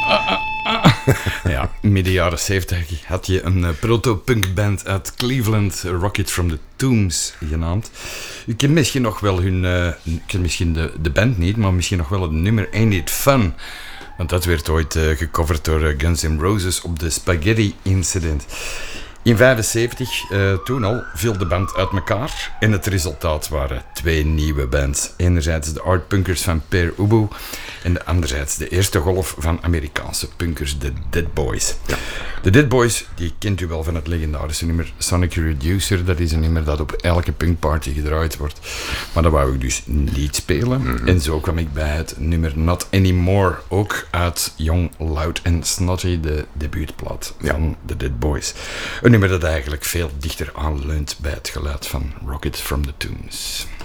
Ja, midden jaren 70 had je een proto-punkband uit Cleveland, Rocket from the Tombs genaamd. U kent misschien nog wel de band niet, maar misschien nog wel het nummer Ain't It Fun. Want dat werd ooit gecoverd door Guns N' Roses op de Spaghetti Incident. In 1975, toen al, viel de band uit elkaar en het resultaat waren 2 nieuwe bands. Enerzijds de artpunkers van Pere Ubu en anderzijds de eerste golf van Amerikaanse punkers, de Dead Boys. Ja. De Dead Boys, die kent u wel van het legendarische nummer Sonic Reducer. Dat is een nummer dat op elke punkparty gedraaid wordt. Maar dat wou ik dus niet spelen. Mm-hmm. En zo kwam ik bij het nummer Not Anymore, ook uit Young, Loud and Snotty, de debuutplaat van de Dead Boys. Een nummer dat eigenlijk veel dichter aanleunt bij het geluid van Rocket from the Tombs.